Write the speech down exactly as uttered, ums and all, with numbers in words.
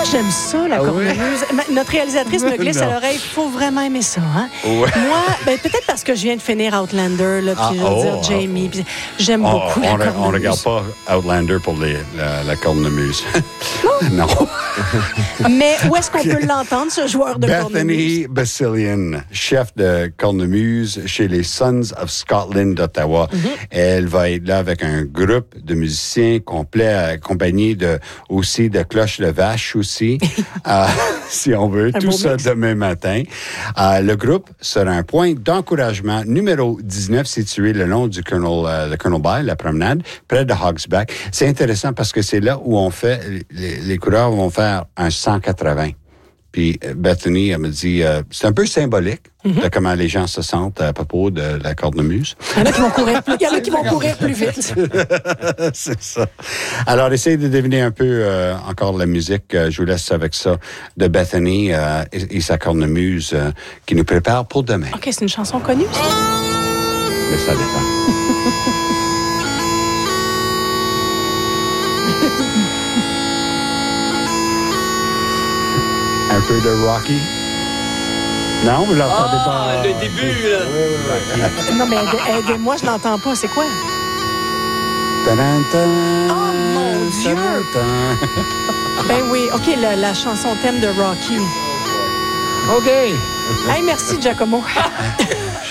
j'aime ça, la Ah cornemuse. oui? Ma- Notre réalisatrice me glisse Non. à l'oreille. Il faut vraiment aimer ça. Hein? Ouais. Moi, ben, peut-être parce que je viens de finir Outlander, là, puis Ah, je veux oh, dire ah, Jamie. oh. Puis j'aime Oh, beaucoup la on ne cornemuse. regarde pas Outlander pour les, la, la cornemuse. Non. Mais où est-ce qu'on peut l'entendre, ce joueur de cornemuse? Bethany Basilian, chef de cornemuse chez les Sons of Scotland d'Ottawa. Mm-hmm. Elle va être là avec un groupe de musiciens complet, accompagné de, aussi de cloches de vache aussi, euh, si on veut. Un Tout beau ça mix. demain matin. Euh, le groupe sera un point d'encouragement numéro dix-neuf situé le long du Colonel, euh, le Colonel Bay, la promenade, près de Hogsback. C'est intéressant parce que c'est là où on fait, les, les coureurs vont faire un cent quatre-vingts. Puis Bethany, elle me dit, euh, c'est un peu symbolique Mm-hmm. de comment les gens se sentent à propos de la cornemuse. Il y en a qui vont courir plus, il y en a qui vont courir plus vite. C'est ça. Alors, essayez de deviner un peu euh, encore la musique. Euh, je vous laisse avec ça de Bethany euh, et, et sa cornemuse euh, qui nous prépare pour demain. OK, c'est une chanson connue, ça? Mais ça dépend. Un peu de Rocky. Non, vous l'entendez Ah, pas? le début, là. Non, mais aide- aidez-moi, je l'entends pas. C'est quoi? Ta-da-ta, Oh, mon Dieu! ta-da-ta. Ben oui, OK, la, la chanson thème de Rocky. OK. Hey, merci, Giacomo.